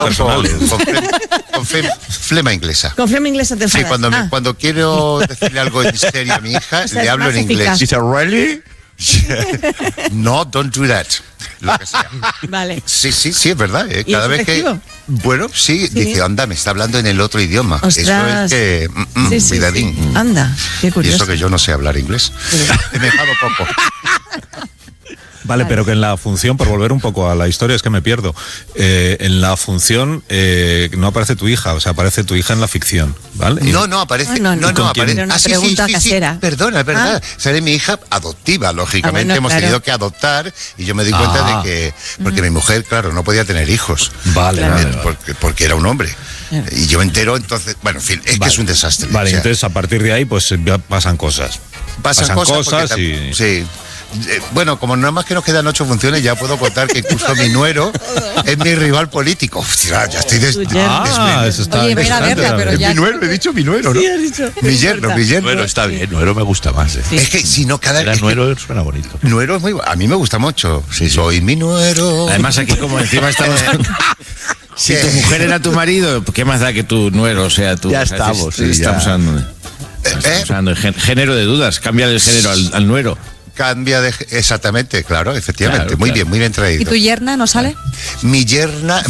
personales. Con flema inglesa. Con flema inglesa te enfadas. Sí, cuando quiero decirle algo en serio a mi hija, le hablo en inglés. Dice, ¿really? No, don't do that. Lo que sea. Vale. Sí, es verdad. Cada vez efectivo? que... Bueno, sí, dice, anda, me está hablando en el otro idioma. Ostras. Eso es que... cuidadín. Sí. Anda, qué curioso. Y eso que yo no sé hablar inglés. He dejado poco. Vale, pero que en la función, por volver un poco a la historia, es que me pierdo. En la función no aparece tu hija, o sea, aparece tu hija en la ficción, ¿vale? No aparece. No, aparece. Era una pregunta casera. Perdona, es verdad. Seré mi hija adoptiva, lógicamente. Hemos tenido que adoptar y yo me di cuenta de que... Porque mi mujer, claro, no podía tener hijos. Vale. Porque era un hombre. Y yo me entero, entonces... Bueno, en fin, es que es un desastre. Vale, entonces a partir de ahí, pues ya pasan cosas. Pasan cosas y... Sí. Bueno, como nada más que nos quedan 8 funciones, ya puedo contar que incluso mi nuero es mi rival político. Hostia, ya estoy eso está Oye, mira, verla, pero ya... Mi nuero, he dicho mi nuero, ¿no? Sí, has dicho. Mi yerno. Nuero está bien, nuero me gusta más. Sí. Es que si no, nuero suena bonito. Nuero es muy... A mí me gusta mucho. Sí. Soy mi nuero. Además, aquí como encima estamos... Si tu mujer era tu marido, ¿qué más da que tu nuero sea tu... Ya estamos, estamos hablando de género de dudas. Cambia el género al nuero. Cambia de... Exactamente, claro, efectivamente. Claro, muy bien traído. ¿Y tu yerna no sale? Mi yerna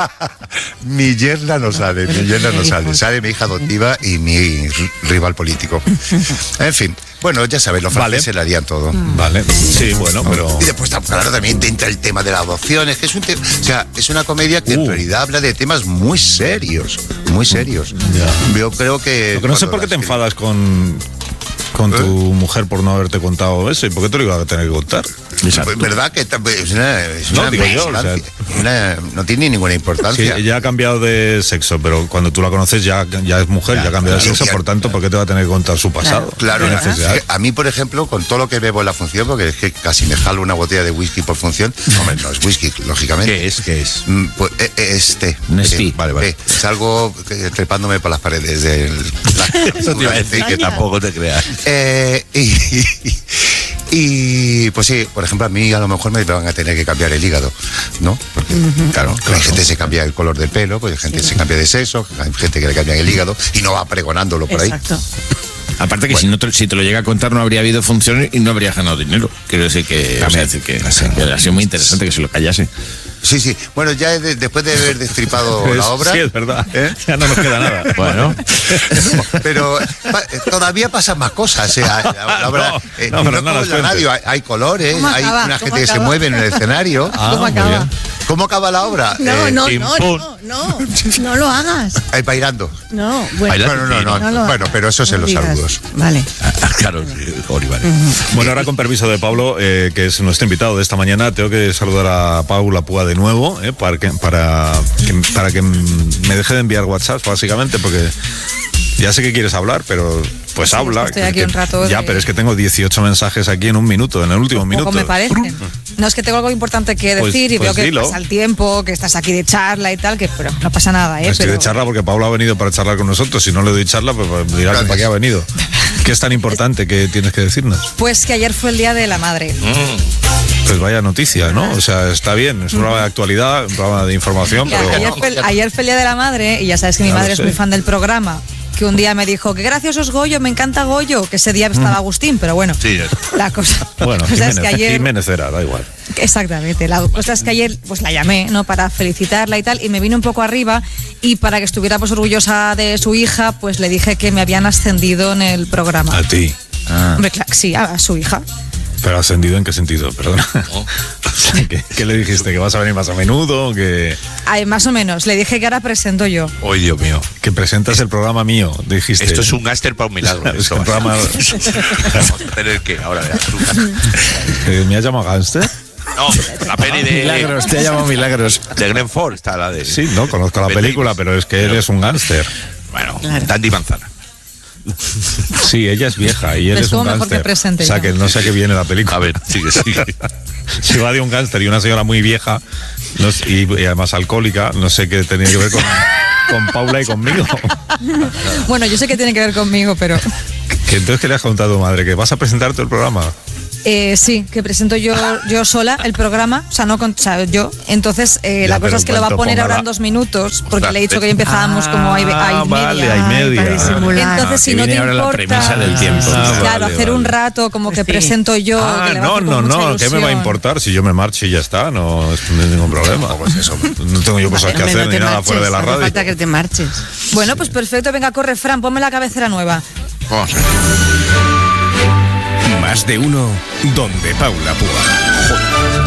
no sale. Sale mi hija adoptiva y mi rival político. En fin, bueno, ya sabes, los franceses se le harían todo. Vale, sí, bueno, pero... Y después, claro, también entra el tema de la adopción. Es que es es una comedia que en realidad habla de temas muy serios. Ya. Yo creo que... Lo que no sé por qué te enfadas con tu mujer por no haberte contado eso. ¿Y por qué te lo iba a tener que contar? Pues, ¿verdad? Que no tiene ninguna importancia. Sí, ella ha cambiado de sexo, pero cuando tú la conoces ya es mujer, ya ha cambiado de sexo, por tanto, ¿por qué te va a tener que contar su pasado? Claro. A mí, por ejemplo, con todo lo que bebo en la función, porque es que casi me jalo una botella de whisky por función. Hombre, no es whisky, lógicamente. ¿Qué es? Pues Vale. Salgo trepándome por las paredes del... Eso te iba a decir, que tampoco te creas. Y pues sí, por ejemplo, a mí a lo mejor me van a tener que cambiar el hígado, ¿no? Porque, claro, hay gente se cambia el color del pelo, pues hay gente se cambia de sexo, hay gente que le cambia el hígado y no va pregonándolo por ahí. Exacto. Aparte que si te lo llega a contar no habría habido funciones y no habría ganado dinero. Quiero decir que ha sido muy interesante que se lo callase. Sí. Bueno, ya después de haber destripado la obra... Sí, es verdad. Ya no nos queda nada. Bueno. Pero todavía pasan más cosas. La obra, no como en la radio, hay colores, hay una gente que se mueve en el escenario. ¿Cómo acaba? ¿Cómo acaba la obra? No lo hagas. Bailando. No, bueno. Bueno, pero eso es en los saludos. Vale. Claro, Olivares. Bueno, ahora con permiso de Pablo, que es nuestro invitado de esta mañana, tengo que saludar a Paula Púa de nuevo, para que me deje de enviar WhatsApp, básicamente, porque ya sé que quieres hablar, pero pues habla. Estoy aquí un rato. Ya, pero es que tengo 18 mensajes aquí en un minuto, en el último minuto. Me parecen. No, es que tengo algo importante que decir y veo que pasa el tiempo, que estás aquí de charla y tal, pero no pasa nada, Estoy de charla porque Paula ha venido para charlar con nosotros. Si no le doy charla, pues dirá que para qué ha venido. ¿Qué es tan importante que tienes que decirnos? Pues que ayer fue el Día de la Madre. Pues vaya noticia, ¿no? O sea, está bien, es un programa de actualidad, un programa de información, pero... Ayer fue el Día de la Madre y ya sabes que mi madre es muy fan del programa. Que un día me dijo, qué gracioso es Goyo, me encanta Goyo, que ese día estaba Agustín, pero bueno, la cosa, bueno, es que ayer... Jiménez era, da igual. Exactamente, la cosa es que ayer pues la llamé, ¿no? Para felicitarla y tal, y me vine un poco arriba y para que estuviera pues orgullosa de su hija, pues le dije que me habían ascendido en el programa. ¿A ti? Hombre, sí, a su hija. ¿Pero ascendido en qué sentido? Perdona. ¿Qué le dijiste? ¿Que vas a venir más a menudo? ¿Que... Ay, más o menos. Le dije que ahora presento yo. ¡Ay, Dios mío! Que presentas el programa mío, dijiste. Esto es un gángster para un milagro. Es un programa... Vamos a tener que... Ahora ¿Me has llamado gángster? No, la peli de... Milagros, te ha llamado Milagros. De Glenn Ford está la de... Sí, no, conozco la película, pero es que él es un gángster. Bueno, Dandy Manzana. Sí, ella es vieja y él es un gángster. O sea, que no sé a qué viene la película. A ver, sigue. Si va de un gángster y una señora muy vieja y además alcohólica, no sé qué tenía que ver con Paula y conmigo. Bueno, yo sé que tiene que ver conmigo, pero... Entonces, ¿qué le has contado a tu madre? ¿Que vas a presentarte el programa? Sí, que presento yo sola el programa, o sea, yo. Entonces, la cosa es que lo va a poner ahora en 2 minutos, porque le he dicho que ya empezábamos como a media. Vale, hay media. Entonces, si no te ahora importa, la premisa del tiempo. claro, hacer un rato como que presento yo. que le va a hacer con mucha ¿qué me va a ilusión. importar? Si yo me marcho y ya está, no es ningún problema. No tengo yo cosas que hacer ni nada fuera de la radio. No falta que te marches. Bueno, pues perfecto, venga, corre, Fran, ponme la cabecera nueva. Vamos. Más de uno, donde Paula Púa.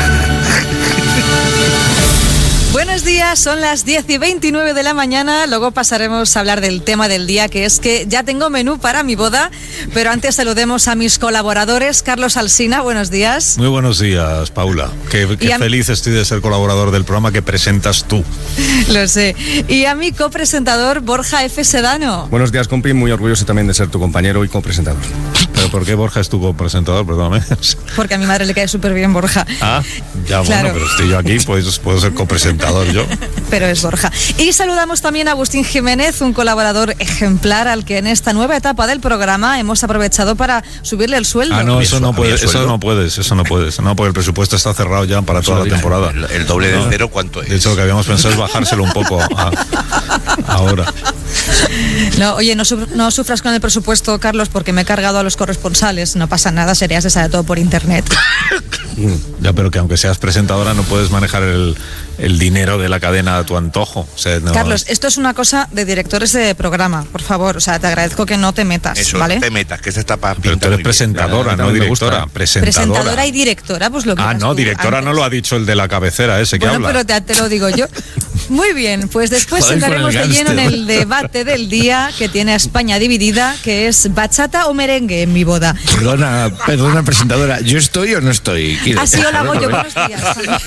Buenos días, son las 10:29 de la mañana, luego pasaremos a hablar del tema del día, que es que ya tengo menú para mi boda, pero antes saludemos a mis colaboradores. Carlos Alsina, buenos días. Muy buenos días, Paula. Qué feliz estoy de ser colaborador del programa que presentas tú. Lo sé. Y a mi copresentador, Borja F. Sedano. Buenos días, compi, muy orgulloso también de ser tu compañero y copresentador. ¿Pero por qué Borja es tu copresentador? Perdóname. Porque a mi madre le cae súper bien Borja. Ah, ya Claro. bueno, pero estoy yo aquí, pues puedo ser copresentador yo. Pero es Borja. Y saludamos también a Agustín Jiménez, un colaborador ejemplar al que en esta nueva etapa del programa hemos aprovechado para subirle el sueldo. Ah, no, eso no puedes, no, porque el presupuesto está cerrado ya para toda la temporada. El doble de cero, ¿cuánto es? De hecho, lo que habíamos pensado es bajárselo un poco ahora. No, oye, no sufras con el presupuesto, Carlos, porque me he cargado a los corresponsales. No pasa nada, serías de saber todo por internet. Ya, pero que aunque seas presentadora no puedes manejar el dinero de la cadena a tu antojo. O sea, no, Carlos, esto es una cosa de directores de programa, por favor. O sea, te agradezco que no te metas, Eso, ¿vale? no te metas, que se está para pero tú eres presentadora, no directora. Presentadora y directora, pues lo que no, directora no lo ha dicho el de la cabecera ese que bueno, habla. pero te lo digo yo. Muy bien, pues después entraremos de lleno en el debate del día que tiene a España dividida, que es bachata o merengue en mi boda. Perdona, presentadora, ¿yo estoy o no estoy? Así hola, Goyo, buenos días.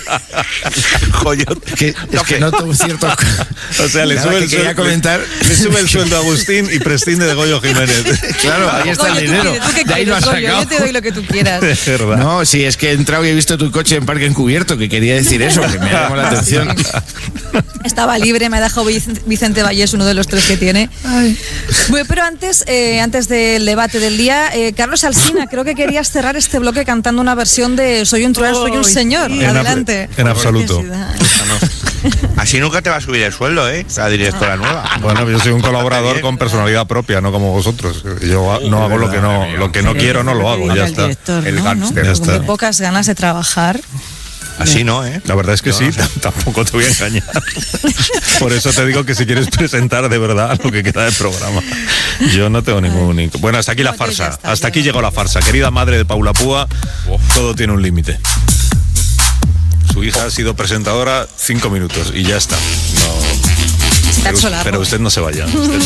Joder, Es que noto un cierto... O sea, le sube el sueldo a Agustín y prescinde de Goyo Jiménez. Claro, ahí está Goyo, el dinero. ¿tú qué De ahí lo quieres, has Goyo? sacado. Yo te doy lo que tú quieras. Es verdad. No, sí, es que he entrado y he visto tu coche en parque encubierto, que quería decir eso, que me ha llamado la atención. Estaba libre, me ha dejado Vicente Vallés, uno de los 3 que tiene. Bueno, pero antes del debate del día, Carlos Alsina, creo que querías cerrar este bloque cantando una versión de Soy un trueno, soy un señor. Adelante. En absoluto. así nunca te va a subir el sueldo, la directora nueva. Bueno, yo soy un colaborador con personalidad propia, no como vosotros. Yo no hago lo que no quiero, no lo hago, ya está. El gángster. Ya Con está. muy pocas ganas de trabajar. Así no, La verdad es que sí, tampoco te voy a engañar. Por eso te digo que si quieres presentar de verdad lo que queda del programa. Yo no tengo ningún... Bueno, hasta aquí la farsa. Hasta aquí llegó la farsa. Querida madre de Paula Púa, todo tiene un límite. Su hija ha sido presentadora 5 minutos y ya está. Pero usted no se vaya,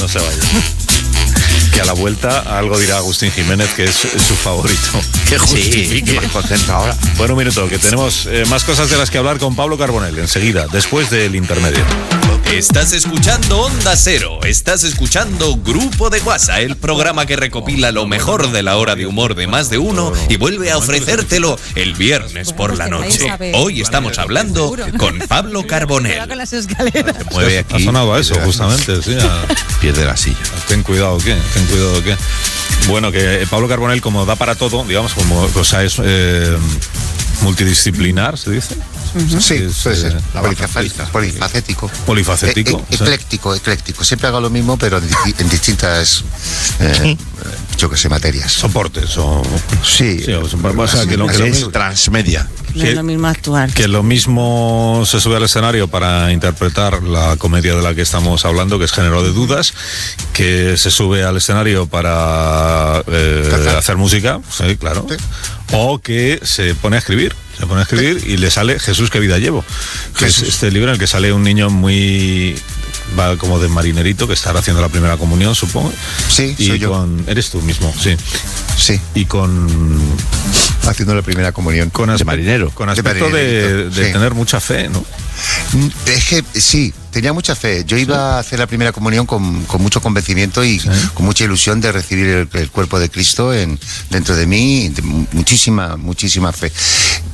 Que a la vuelta algo dirá Agustín Jiménez, que es su favorito. Que justifique. me concentra ahora. Bueno, un minuto, que tenemos más cosas de las que hablar con Pablo Carbonell enseguida, después del intermedio. Estás escuchando Onda Cero, estás escuchando Grupo de WhatsApp, el programa que recopila lo mejor de la hora de humor de Más de Uno y vuelve a ofrecértelo el viernes por la noche. Hoy estamos hablando con Pablo Carbonell. Con las escaleras. Se mueve aquí. Ha sonado a eso, justamente, sí. Pierde la silla. Ten cuidado, ¿qué? Bueno, que Pablo Carbonell, como da para todo, digamos, es multidisciplinar, ¿se dice? Sí, puede ser. Polifacético. Polifacético. Ecléctico. Siempre hago lo mismo, pero en distintas, yo qué sé, materias. Soportes o... Sí. O sea, que Es transmedia. No es lo mismo actuar. Que lo mismo se sube al escenario para interpretar la comedia de la que estamos hablando, que es Género de Dudas, que se sube al escenario para hacer música, sí, claro, sí. O que se pone a escribir. Y le sale Jesús, qué vida llevo, que es este libro en el que sale un niño va como de marinerito, que estará haciendo la primera comunión, supongo. Sí, y soy yo. Eres tú mismo, sí. Sí. Y haciendo la primera comunión. De marinero. Con aspecto de sí. tener mucha fe, ¿no? Es que sí, tenía mucha fe. Yo iba a hacer la primera comunión con mucho convencimiento y con mucha ilusión de recibir el cuerpo de Cristo dentro de mí, muchísima fe.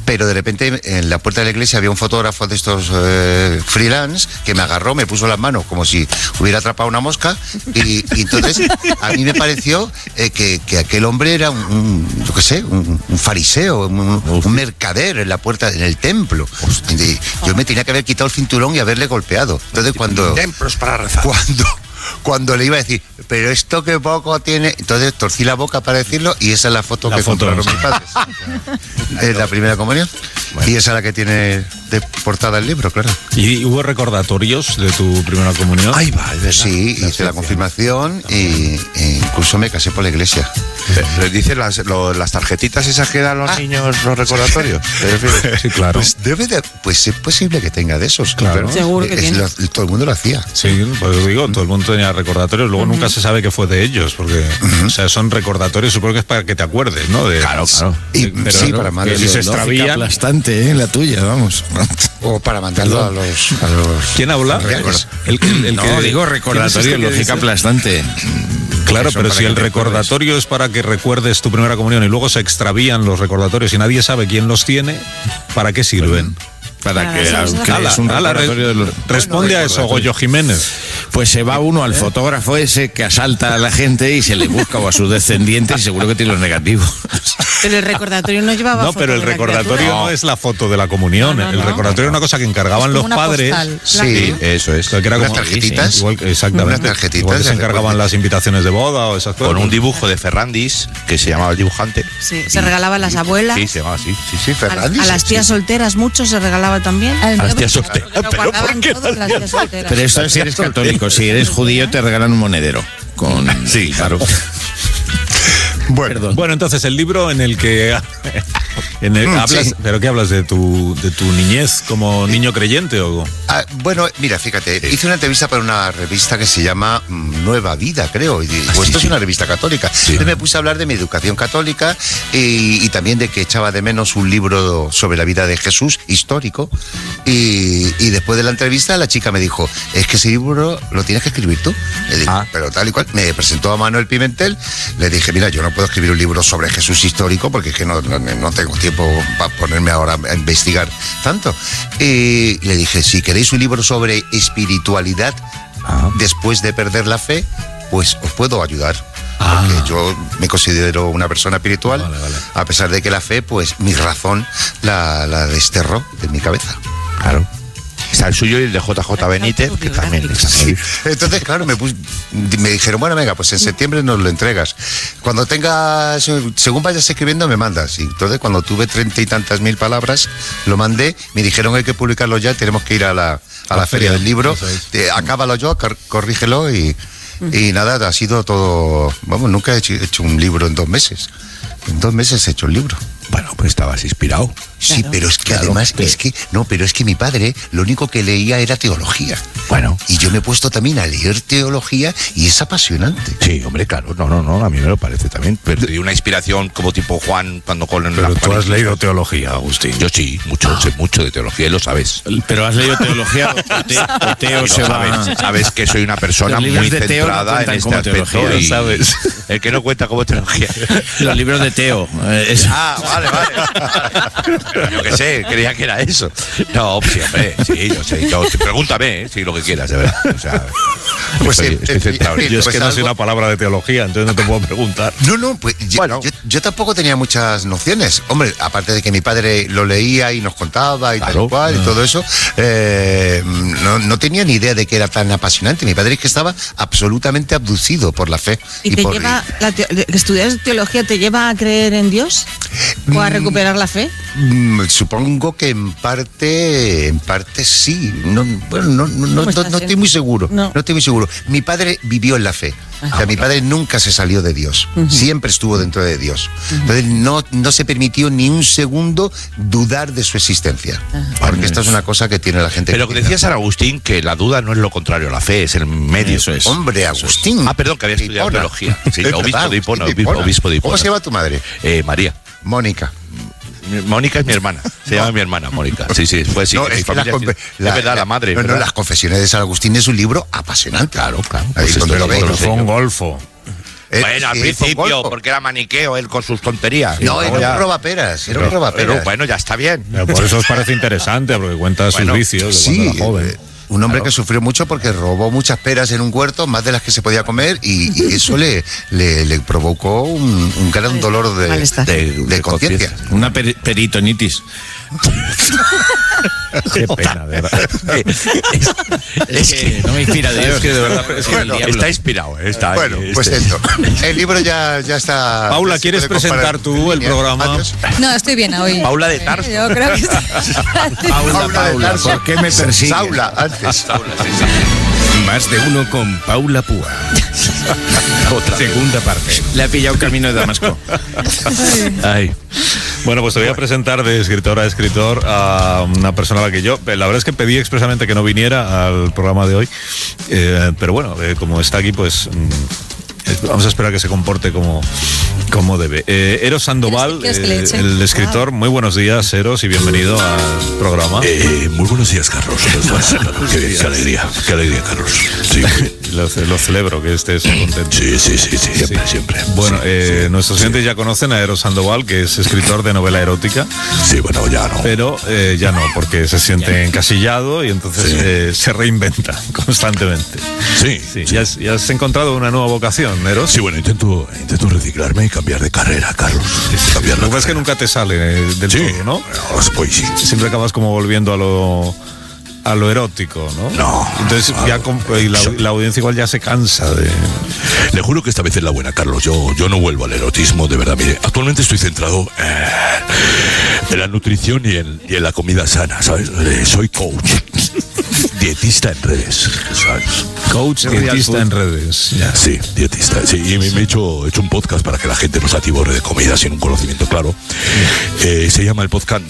pero de repente en la puerta de la iglesia había un fotógrafo de estos freelance que me agarró, me puso las manos como si hubiera atrapado una mosca y entonces a mí me pareció que aquel hombre era un fariseo, un mercader en la puerta, en el templo. Y yo me tenía que haber quitado el cinturón y haberle golpeado. Entonces Templos para rezar. Cuando le iba a decir, pero esto que poco tiene, entonces torcí la boca para decirlo y esa es la foto que compraron mis padres. Es la primera comunión. Y esa es la que tiene de portada el libro, claro. ¿Y hubo recordatorios de tu primera comunión? Ahí va, es verdad. Sí, hice la confirmación e incluso me casé por la iglesia. ¿Les dicen las tarjetitas esas que dan los niños, los recordatorios? Sí, claro. Pues es posible que tenga de esos. Claro. Seguro que tiene. Todo el mundo lo hacía. Sí, pues digo, todo el mundo tenía recordatorios, luego nunca se sabe qué fue de ellos, porque o sea, son recordatorios, supongo que es para que te acuerdes, ¿no? Claro. Pero sí, para mandar. si se extravían. Aplastante, la tuya, vamos. O para mandarlo a los. ¿Quién habla? No, digo recordatorio, lógica aplastante. Claro, pero para si que el te recordatorio es para que recuerdes tu primera comunión y luego se extravían los recordatorios y nadie sabe quién los tiene, ¿para qué sirven? Para que Ala, es un ala, recordatorio de los... responde a eso, Goyo Jiménez. Pues se va uno al fotógrafo ese que asalta a la gente y se le busca o a sus descendientes y seguro que tiene los negativos. Pero el recordatorio no llevaba No, foto pero el de la recordatorio criatura. no es la foto de la comunión. No. El recordatorio es una cosa que encargaban Es los como una padres. postal. Sí, Eso es. Que era unas como- tarjetitas. Igual, exactamente. Unas tarjetitas Igual que se de encargaban recuerdo. las invitaciones de boda o esas cosas. Con un dibujo de Ferrandis, que se llamaba el dibujante. Sí, se regalaba a las abuelas. Sí, se llamaba así. Sí, A Fernández. las tías solteras mucho se regalaba también. Al mío, Las tías solteras. Lo guardaban todos las tías solteras. Pero esto es si eres católico, si eres judío te regalan un monedero. Sí, claro. Bueno, Bueno, entonces el libro en el que hablas, sí. pero ¿qué hablas de tu niñez como niño creyente o? bueno, mira, fíjate, hice una entrevista para una revista que se llama Nueva Vida, creo. Esto es una revista católica. Entonces me puse a hablar de mi educación católica y también de que echaba de menos un libro sobre la vida de Jesús, histórico. Y después de la entrevista la chica me dijo, es que ese libro lo tienes que escribir tú. Le digo, pero tal y cual. Me presentó a Manuel Pimentel, le dije, mira, yo no puedo escribir un libro sobre Jesús histórico porque es que no tengo tiempo para ponerme ahora a investigar tanto. Y le dije, si queréis un libro sobre espiritualidad después de perder la fe, pues os puedo ayudar. Porque yo me considero una persona espiritual, a pesar de que la fe, pues mi razón la desterró de mi cabeza. Claro. Está el suyo y el de JJ Benítez, que también está ahí. Entonces, claro, me dijeron, bueno, venga, pues en septiembre nos lo entregas. Cuando tengas, según vayas escribiendo, me mandas. Y entonces, cuando tuve 30 y tantas mil palabras, lo mandé, me dijeron hay que publicarlo ya, tenemos que ir a la feria del libro. Acábalo yo, corrígelo y nada, ha sido todo. Vamos, nunca he hecho un libro en 2 meses. En 2 meses he hecho el libro. Bueno, pues estabas inspirado. Sí, Claro. pero es que además, pero es que mi padre lo único que leía era teología. Bueno. Y yo me he puesto también a leer teología y es apasionante. Sí, hombre, claro. No, a mí me lo parece también. Pero te dio una inspiración como tipo Juan cuando con Pero tú has leído teología, Agustín. Yo sí, sé mucho de teología y lo sabes. Pero has leído teología o Teo Y se lo va... sabes que soy una persona Los libros muy de Teo no centrada en cuentan este como aspecto. teología, Y ¿sabes? El que no cuenta como teología. Los libros de Teo. Vale. Yo qué sé, creía que era eso. No, sí, hombre, sí, yo sé. Pregúntame, si lo que quieras, de verdad. O sea, Pues estoy centrado. Yo es pues que no sé algo- una palabra de teología, entonces no te puedo preguntar. No, pues Bueno. yo tampoco tenía muchas nociones. Hombre, aparte de que mi padre lo leía y nos contaba y tal Claro. y cual y todo eso, no tenía ni idea de que era tan apasionante. Mi padre es que estaba absolutamente abducido por la fe. ¿Y te por, lleva, estudiar teología te lleva a creer en Dios? ¿O a recuperar la fe? Supongo que en parte sí. No estoy muy seguro. No. No estoy muy seguro. Mi padre vivió en la fe. O sea, mi padre nunca se salió de Dios. Siempre estuvo dentro de Dios. Entonces no se permitió ni un segundo dudar de su existencia. Porque esto es una cosa que tiene la gente. Pero que decía San Agustín que la duda no es lo contrario a la fe, es el medio. Eso es. Hombre, Agustín. Perdón, que había estudiado Hipona. teología. Sí, Es obispo verdad, de Hipona, Agustín obispo de Hipona. ¿Cómo se llama tu madre? María. Mónica. Mónica es mi hermana. Se llama mi hermana, Mónica. Sí, pues sí. No, que mi es que familia las sí. Es verdad, la madre. No, ¿verdad? las confesiones de San Agustín es un libro apasionante. Claro. Ahí Pues donde esto lo es veis. lo Fue un golfo. Bueno, al principio, porque era maniqueo él con sus tonterías. No, era ya. un robaperas. Era un Pero robaperas. bueno, ya está bien. Por eso os parece interesante, porque cuenta sus vicios de Sí, cuando era joven. un hombre que sufrió mucho porque robó muchas peras en un huerto, más de las que se podía comer, y eso le provocó un gran dolor de conciencia. Una peritonitis. Qué pena, de verdad. Es que no me inspira Dios. Es que de verdad Bueno, Está inspirado. Está Bueno, pues esto. El libro ya está. Paula, se ¿quieres puede comprar presentar tú el en línea. programa? Adiós. No, estoy bien hoy. Paula de Tarso. Yo creo que Paula, ¿por qué me persigues? Saula, antes. Más de uno con Paula Púa. Segunda parte. Le ha pillado camino de Damasco. Ay. Bueno, pues te voy a presentar de escritor a escritor a una persona a la que yo, la verdad es que pedí expresamente que no viniera al programa de hoy, pero bueno, como está aquí, pues vamos a esperar que se comporte como debe. Eros Sandoval, ¿Quieres que le eche? el escritor. Muy buenos días, Eros, y bienvenido al programa. Muy buenos días, Carlos. Qué alegría, Carlos. Sí, Lo celebro que estés contento. sí, siempre. Bueno, Sí, nuestros oyentes ya conocen a Eros Sandoval, que es escritor de novela erótica, sí, bueno, ya no. pero ya no, porque se siente encasillado y entonces se reinventa constantemente. Sí, ¿Ya has encontrado una nueva vocación, Eros? Sí, bueno, intento reciclarme y cambiar de carrera, Carlos. Cambiar Lo que pasa es que nunca te sale del todo, ¿no? Pues sí. Siempre acabas como volviendo a lo erótico, ¿no? No. Entonces la audiencia igual ya se cansa de... Le juro que esta vez es la buena, Carlos. Yo no vuelvo al erotismo, de verdad. Mire, actualmente estoy centrado en la nutrición y en la comida sana, ¿sabes? Soy coach. Dietista en redes, ¿sabes? Coach dietista en redes. Ya. Sí, dietista. Sí, y me he hecho un podcast para que la gente no se atiborre de comida sin un conocimiento claro. Se llama el podcast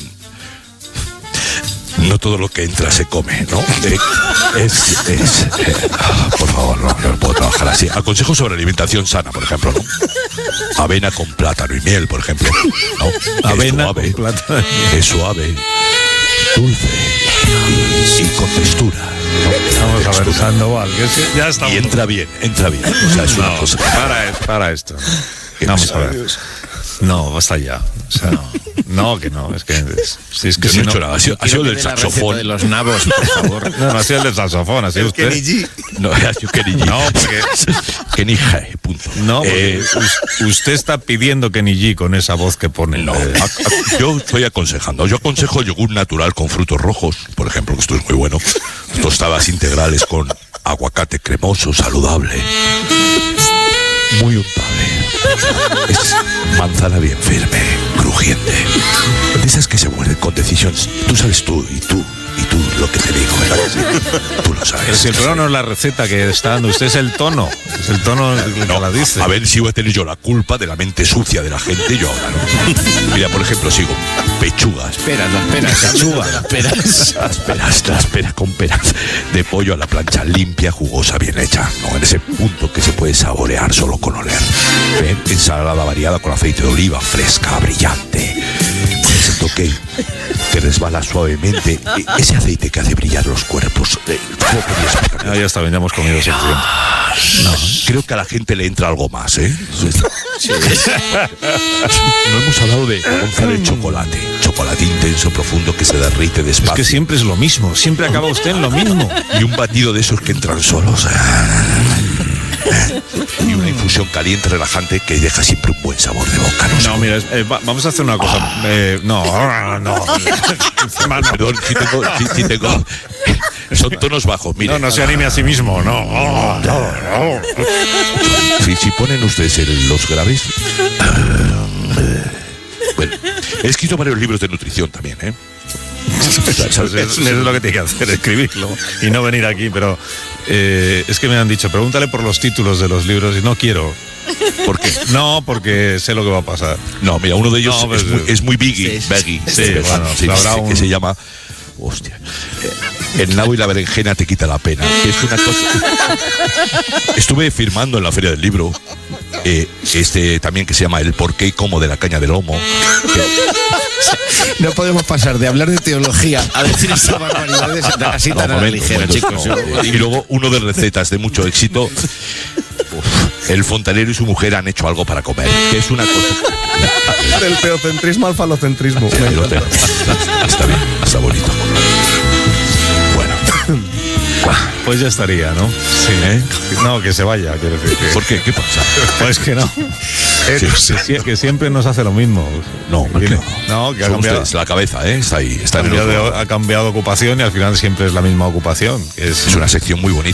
No todo lo que entra se come, ¿no? Por favor, no, yo no puedo trabajar así. Aconsejo sobre alimentación sana, por ejemplo, ¿no? Avena con plátano y miel, por ejemplo, ¿no? Avena suave, con plátano. es suave, dulce y con textura, ¿no? Vamos a ver, Textura. Sandoval, que ya estamos... Y entra bien. O sea, es una cosa. Para esto. Vamos a ver. No, basta ya. O sea, no, que no. Es que si Yo no he hecho nada. Ha sido del saxofón. De los nabos, por favor. No ha sido el del saxofón, ha sido usted. No, ha sido Kenny G. No, porque... Kenny G, punto. No, porque usted está pidiendo Kenny G con esa voz que pone. No, yo estoy aconsejando. Yo aconsejo yogur natural con frutos rojos, por ejemplo, que esto es muy bueno. Tostadas integrales con aguacate cremoso, saludable. Muy untable. Es manzana bien firme, crujiente. De esas que se muerden con decisión. Tú sabes tú lo que te digo, ¿verdad? Sí. Tú lo sabes. Pero si el programa no es la receta que está dando usted, es el tono. Es el tono el que la dice. A ver si voy a tener yo la culpa de la mente sucia de la gente, yo ahora no. Mira, por ejemplo, sigo pechugas. Las peras. Las peras con peras de pollo a la plancha, limpia, jugosa, bien hecha, ¿no? En ese punto que se puede saborear solo con oler. Ensalada variada con aceite de oliva, fresca, brillante. Con ese toque que resbala suavemente. Ese aceite que hace brillar los cuerpos. Ya está bien, ya hemos comido suficiente. No, creo que a la gente le entra algo más, ¿eh? Sí. No hemos hablado de González chocolate. Chocolate intenso, profundo, que se derrite despacio. Es que siempre es lo mismo, siempre acaba usted en lo mismo. Y un batido de esos que entran solos. Y una infusión caliente, relajante, que deja siempre un buen sabor de boca. No, mira, vamos a hacer una cosa. No. Perdón, si tengo... Son tonos bajos, mire. No se anime a sí mismo, no. Si ponen ustedes los graves... Bueno, he escrito varios libros de nutrición también, ¿eh? Es lo que tiene que hacer, escribirlo y no venir aquí, pero es que me han dicho, pregúntale por los títulos de los libros y no quiero. ¿Por qué? No, porque sé lo que va a pasar. No, mira, uno de ellos es muy baggy. Que se llama... Hostia. El nabo y la berenjena te quita la pena. Es una cosa... Estuve firmando en la Feria del Libro también que se llama El porqué y cómo de la caña de lomo. No podemos pasar de hablar de teología a decir esas barbaridades así tan a la ligera, chicos. Y luego uno de recetas de mucho éxito. el fontanero y su mujer han hecho algo para comer, que es una cosa... Del teocentrismo al falocentrismo. Sí, está bien, está bonito. Bueno. Pues ya estaría, ¿no? Sí. No, que se vaya, quiero decir. ¿Por qué? ¿Qué pasa? Pues que no. Que siempre nos hace lo mismo. No, no, que ha son cambiado. ustedes, la cabeza, está ahí. Está Ha cambiado ocupación y al final siempre es la misma ocupación. Es una sección muy bonita.